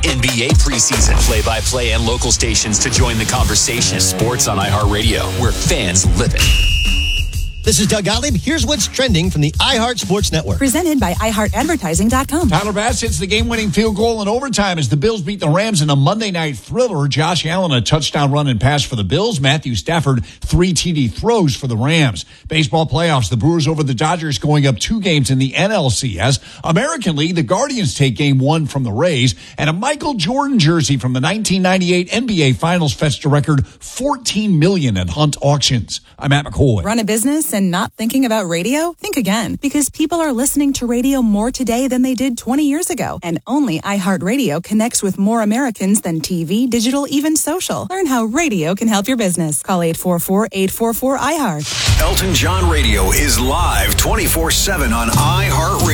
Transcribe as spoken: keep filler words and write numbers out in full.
N B A preseason play-by-play and local stations to join the conversation. Sports on iHeartRadio, where fans live it. This is Doug Gottlieb. Here's what's trending from the iHeart Sports Network. Presented by i heart advertising dot com. Tyler Bass hits the game-winning field goal in overtime as the Bills beat the Rams in a Monday night thriller. Josh Allen, a touchdown run and pass for the Bills. Matthew Stafford, three T D throws for the Rams. Baseball playoffs, the Brewers over the Dodgers going up two games in the N L C S. American League, the Guardians take game one from the Rays. And a Michael Jordan jersey from the nineteen ninety-eight N B A Finals fetched a record fourteen million dollars at Hunt Auctions. I'm Matt McCoy. Run a business and not thinking about radio? Think again, because people are listening to radio more today than they did twenty years ago. And only iHeartRadio connects with more Americans than T V, digital, even social. Learn how radio can help your business. Call eight four four, eight four four, iHeart. Elton John Radio is live twenty-four seven on iHeartRadio.